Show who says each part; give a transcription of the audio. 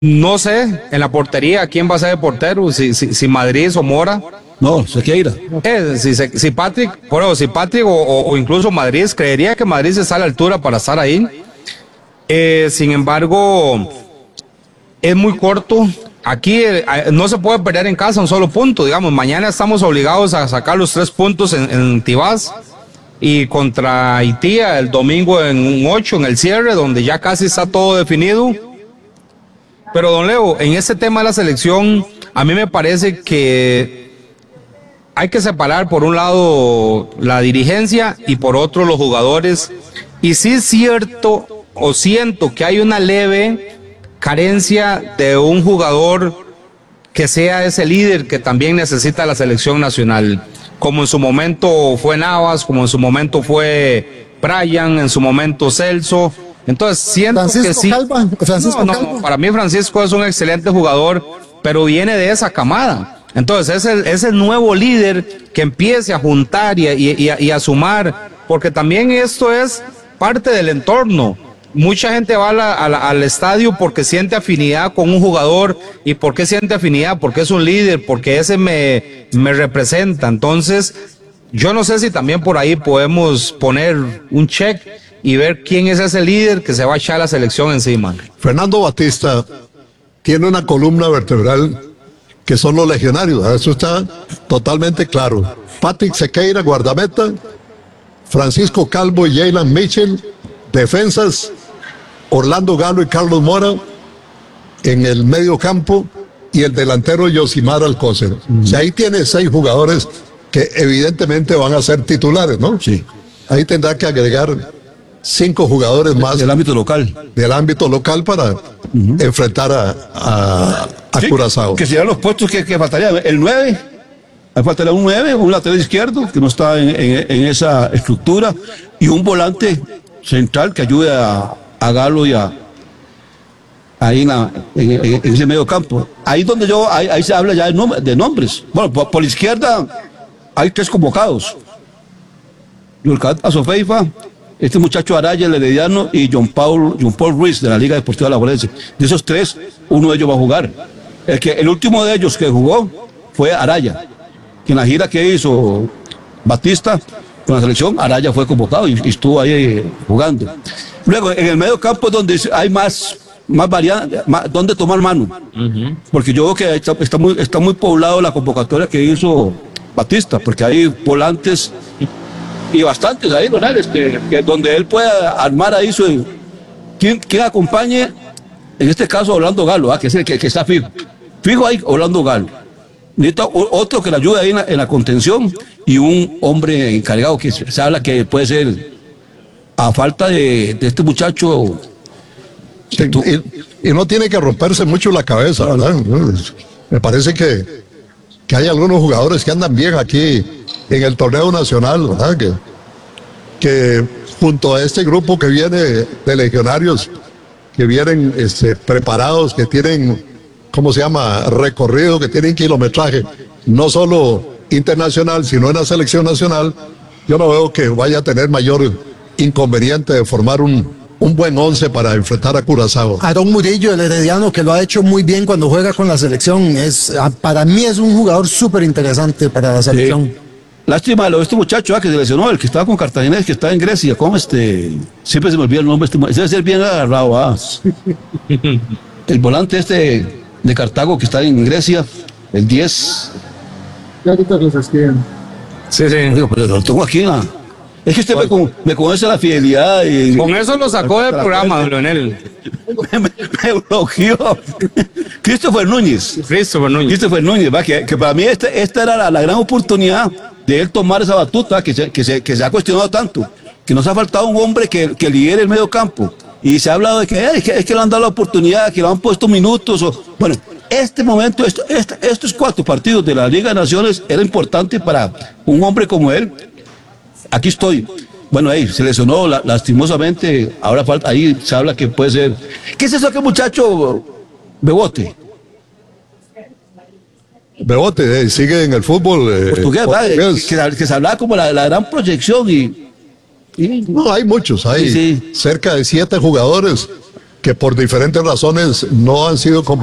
Speaker 1: No sé, en la portería, ¿quién va a ser de portero? Si Madrid o Mora.
Speaker 2: No, Sequeira.
Speaker 1: Si Patrick, bueno, si Patrick o incluso Madrid, creería que Madrid se está a la altura para estar ahí. Sin embargo, es muy corto. Aquí no se puede perder en casa un solo punto. Digamos, mañana estamos obligados a sacar los 3 puntos en Tibás y contra Haití el domingo en un 8 en el cierre, donde ya casi está todo definido. Pero don Leo, en este tema de la selección, a mí me parece que hay que separar por un lado la dirigencia y por otro los jugadores. Y sí es cierto o siento que hay una leve carencia de un jugador que sea ese líder que también necesita la selección nacional, como en su momento fue Navas, como en su momento fue Brian, en su momento Celso. Entonces siento que sí. No, para mí Francisco es un excelente jugador, pero viene de esa camada. Entonces es el nuevo líder que empiece a juntar y a sumar, porque también esto es parte del entorno. Mucha gente va al estadio porque siente afinidad con un jugador. ¿Y por qué siente afinidad? Porque es un líder, porque ese me representa. Entonces, yo no sé si también por ahí podemos poner un check y ver quién es ese líder que se va a echar la selección encima.
Speaker 3: Fernando Batista tiene una columna vertebral que son los legionarios, eso está totalmente claro. Patrick Sequeira, guardameta, Francisco Calvo y Jaylan Mitchell, defensas, Orlando Galo y Carlos Mora en el medio campo y el delantero Yosimar Alcócer. O sea, ahí tiene 6 jugadores que evidentemente van a ser titulares, ¿no?
Speaker 2: Sí.
Speaker 3: Ahí tendrá que agregar 5 jugadores más
Speaker 2: del ámbito local.
Speaker 3: Del ámbito local para enfrentar a Curazao.
Speaker 2: Que serían los puestos que faltaría. El 9, faltaría un 9, un lateral izquierdo que no está en esa estructura y un volante central que ayude a Galo y ahí en ese medio campo. Ahí donde ahí se habla ya de nombres. Bueno, por la izquierda hay 3 convocados. Yulcat Azofeifa, este muchacho Araya, el herediano, y John Paul Ruiz, de la Liga Deportiva Alajuelense. De esos 3, uno de ellos va a jugar. El último de ellos que jugó fue Araya, que en la gira que hizo Batista con la selección, Araya fue convocado y estuvo ahí jugando. Luego, en el medio campo es donde hay más variantes, donde tomar mano. Porque yo veo que está muy poblado la convocatoria que hizo Batista, porque hay volantes y bastantes ahí, Donales, que donde él pueda armar ahí quien acompañe, en este caso Orlando Galo, que es el que está fijo ahí, Orlando Galo. Necesita otro que le ayude ahí en la contención y un hombre encargado que se habla que puede ser, a falta de este muchacho.
Speaker 3: Y no tiene que romperse mucho la cabeza, ¿verdad? Me parece que hay algunos jugadores que andan bien aquí en el torneo nacional, ¿verdad? Que junto a este grupo que viene de legionarios, que vienen preparados, que tienen, ¿cómo se llama?, recorrido, que tienen kilometraje, no solo internacional, sino en la selección nacional, yo no veo que vaya a tener mayor inconveniente de formar un buen 11 para enfrentar a Curazao.
Speaker 4: Aarón Murillo, el herediano, que lo ha hecho muy bien cuando juega con la selección, para mí es un jugador súper interesante para la selección.
Speaker 2: Sí. Lástima de este muchacho que se lesionó, el que estaba con Cartaginés, que está en Grecia, ¿cómo siempre se me olvida el nombre, debe ser bien agarrado, el volante de Cartago que está en Grecia, el 10.
Speaker 4: Ya ahorita los escriben.
Speaker 2: Sí. Pero lo tengo aquí, Es que usted me conoce la fidelidad.
Speaker 1: Con eso lo sacó del programa, don Leonel.
Speaker 2: Me bloqueó. Christopher Núñez, ¿va? Que para mí esta era la gran oportunidad de él tomar esa batuta que se ha cuestionado tanto. Que nos ha faltado un hombre que lidere el medio campo. Y se ha hablado de que es que le han dado la oportunidad, que le han puesto minutos. Bueno, este momento, estos 4 partidos de la Liga de Naciones era importante para un hombre como él. Aquí estoy. Bueno, ahí se lesionó lastimosamente. Ahora falta, ahí se habla que puede ser. ¿Qué es eso que muchacho Bebote?
Speaker 3: Bebote sigue en el fútbol
Speaker 2: portugués. Que se hablaba como la gran proyección y
Speaker 3: no, hay muchos, hay cerca de 7 jugadores que por diferentes razones no han sido como